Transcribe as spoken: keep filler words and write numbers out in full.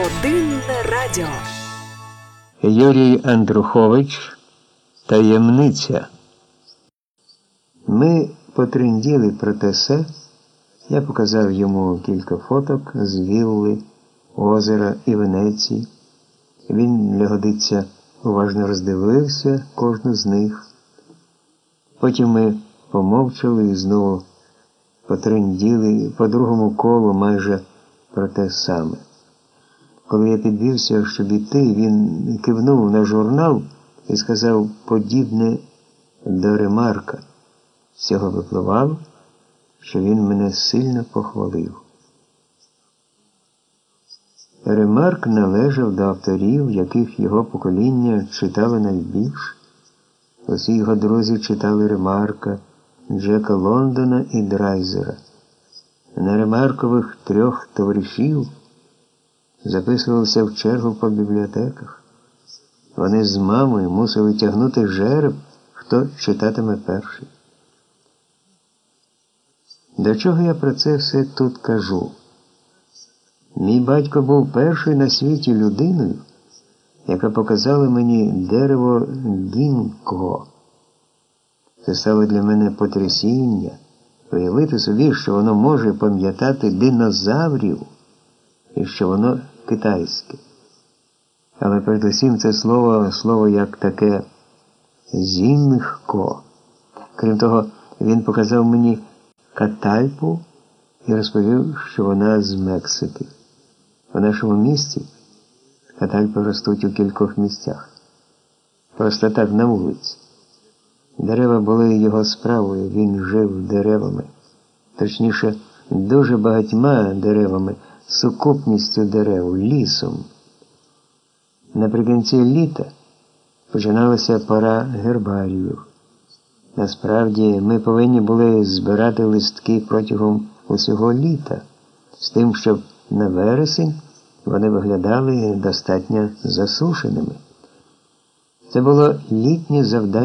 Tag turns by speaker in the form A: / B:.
A: Родинне радіо.
B: Юрій Андрухович. Таємниця. Ми потренділи про те все. Я показав йому кілька фоток з вілли, озера і Венеції. Він, для годиться, уважно роздивився кожну з них. Потім ми помовчали і знову потренділи по другому колу майже про те саме. Коли я підвівся, щоб іти, він кивнув на журнал і сказав подібне до Ремарка. З цього випливало, що він мене сильно похвалив. Ремарк належав до авторів, яких його покоління читало найбільше. Усі його друзі читали Ремарка, Джека Лондона і Драйзера. На Ремаркових трьох товаришів записувалися в чергу по бібліотеках. Вони з мамою мусили тягнути жереб, хто читатиме перший. До чого я про це все тут кажу? Мій батько був першою на світі людиною, яка показала мені дерево гінкго. Це стало для мене потрясіння, уявити собі, що воно може пам'ятати динозаврів і що воно китайське. Але передусім це слово, слово як таке зінгко. Крім того, він показав мені катальпу і розповів, що вона з Мексики. У нашому місті катальпи ростуть у кількох місцях. Просто так на вулиці. Дерева були його справою, він жив деревами. Точніше, дуже багатьма деревами, сукупністю дерев, лісом. Наприкінці літа починалася пора гербарію. Насправді, ми повинні були збирати листки протягом усього літа, з тим, щоб на вересень вони виглядали достатньо засушеними. Це було літнє завдання.